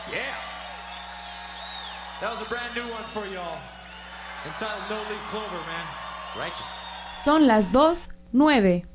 Yeah. That was a brand new one for y'all. Entitled No Leaf Clover, man. Righteous. Son las 2:09.